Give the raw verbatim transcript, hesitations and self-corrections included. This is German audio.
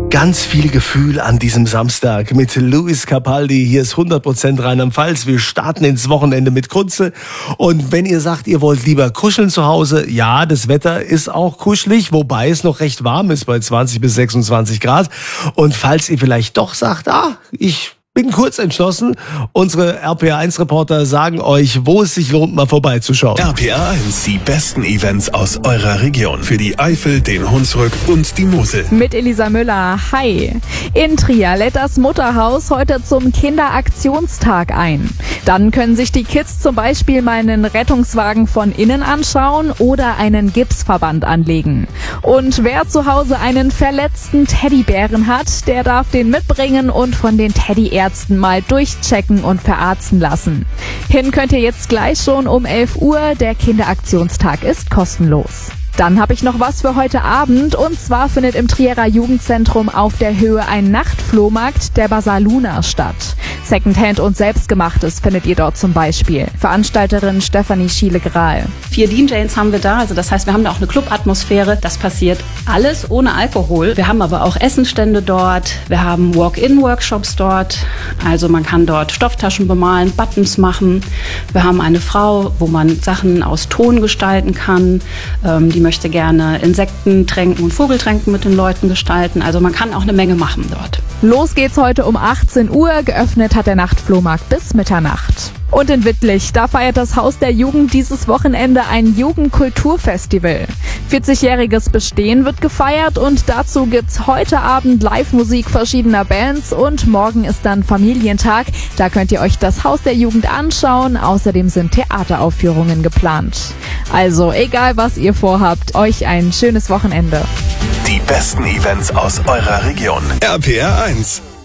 Ganz viel Gefühl an diesem Samstag mit Luis Capaldi. Hier ist hundert Prozent Rheinland-Pfalz. Wir starten ins Wochenende mit Kunze. Und wenn ihr sagt, ihr wollt lieber kuscheln zu Hause, ja, das Wetter ist auch kuschelig, wobei es noch recht warm ist bei zwanzig bis sechsundzwanzig Grad. Und falls ihr vielleicht doch sagt, ah, ich bin kurz entschlossen, unsere R P R eins Reporter sagen euch, wo es sich lohnt, mal vorbeizuschauen. R P R eins, die besten Events aus eurer Region. Für die Eifel, den Hunsrück und die Mosel. Mit Elisa Müller. Hi. In Trier lädt das Mutterhaus heute zum Kinderaktionstag ein. Dann können sich die Kids zum Beispiel mal einen Rettungswagen von innen anschauen oder einen Gipsverband anlegen. Und wer zu Hause einen verletzten Teddybären hat, der darf den mitbringen und von den Teddyärzten mal durchchecken und verarzten lassen. Hin könnt ihr jetzt gleich schon um elf Uhr. Der Kinderaktionstag ist kostenlos. Dann habe ich noch was für heute Abend, und zwar findet im Trierer Jugendzentrum auf der Höhe ein Nachtflohmarkt der Bazar Luna statt. Secondhand und Selbstgemachtes findet ihr dort zum Beispiel. Veranstalterin Stefanie Schiele-Grahl. Vier D Js haben wir da, also das heißt, wir haben da auch eine Club-Atmosphäre. Das passiert alles ohne Alkohol. Wir haben aber auch Essenstände dort, wir haben Walk-in-Workshops dort, also man kann dort Stofftaschen bemalen, Buttons machen. Wir haben eine Frau, wo man Sachen aus Ton gestalten kann, ähm, die möchte gerne Insektentränken und Vogeltränken mit den Leuten gestalten. Also man kann auch eine Menge machen dort. Los geht's heute um achtzehn Uhr. Geöffnet hat der Nachtflohmarkt bis Mitternacht. Und in Wittlich, da feiert das Haus der Jugend dieses Wochenende ein Jugendkulturfestival. vierzigjähriges Bestehen wird gefeiert, und dazu gibt's heute Abend Live-Musik verschiedener Bands, und morgen ist dann Familientag. Da könnt ihr euch das Haus der Jugend anschauen. Außerdem sind Theateraufführungen geplant. Also, egal was ihr vorhabt, euch ein schönes Wochenende. Die besten Events aus eurer Region. R P R eins.